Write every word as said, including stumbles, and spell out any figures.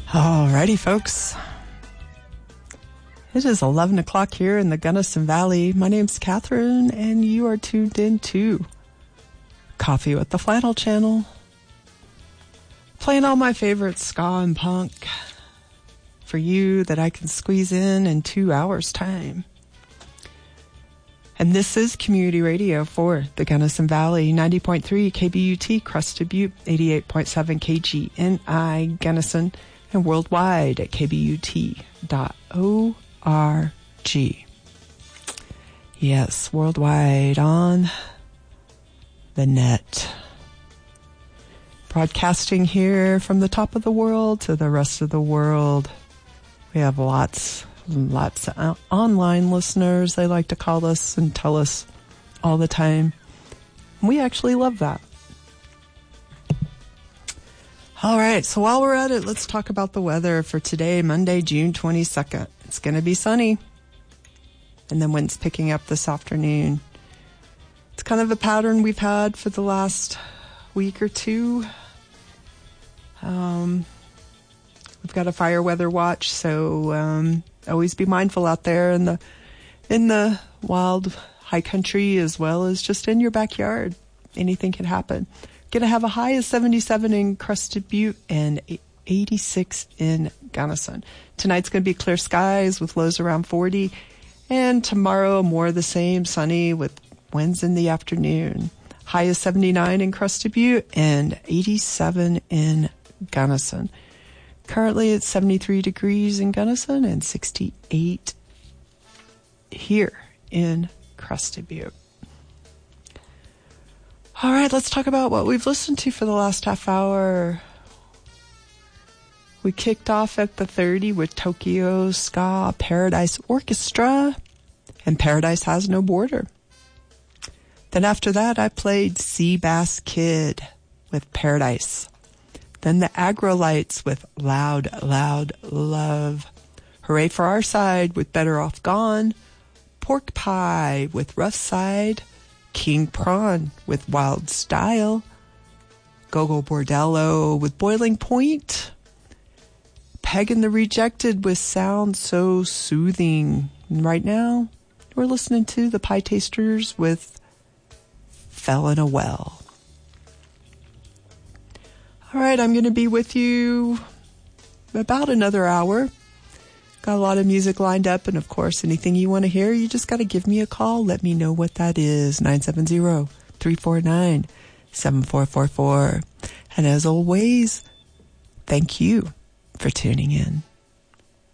Alrighty, folks. It is eleven o'clock here in the Gunnison Valley. My name's Catherine, and you are tuned in to Coffee with the Flannel Channel. Playing all my favorite ska and punk for you that I can squeeze in in two hours' time. And this is community radio for the Gunnison Valley, ninety point three K B U T, Crested Butte, eighty-eight point seven K G N I Gunnison, and worldwide at k b u t dot org. Yes, worldwide on the net. Broadcasting here from the top of the world to the rest of the world. We have lots Lots of online listeners, they like to call us and tell us all the time. We actually love that. All right, so while we're at it, let's talk about the weather for today, Monday, June twenty-second. It's going to be sunny, and then wind's picking up this afternoon. It's kind of a pattern we've had for the last week or two. Um, we've got a fire weather watch, so um, always be mindful out there in the in the wild high country as well as just in your backyard. Anything can happen. Going to have a high of seventy-seven in Crested Butte and eighty-six in Gunnison. Tonight's going to be clear skies with lows around forty. And tomorrow, more of the same, sunny with winds in the afternoon. High of seventy-nine in Crested Butte and eighty-seven in Gunnison. Currently it's seventy-three degrees in Gunnison and sixty-eight here in Crested Butte. All right, let's talk about what we've listened to for the last half hour. We kicked off at the thirty with Tokyo Ska Paradise Orchestra and Paradise Has No Border. Then after that, I played Sea Bass Kid with Paradise. Then the Agrolites with Loud, Loud Love. Hooray for Our Side with Better Off Gone. Pork Pie with Rough Side. King Prawn with Wild Style. Gogo Bordello with Boiling Point. Peg and the Rejected with Sound So Soothing. And right now, we're listening to the Pie Tasters with Fell in a Well. All right, I'm going to be with you about another hour. Got a lot of music lined up, and of course, anything you want to hear, you just got to give me a call. Let me know what that is, nine seven zero, three four nine, seven four four four. And as always, thank you for tuning in.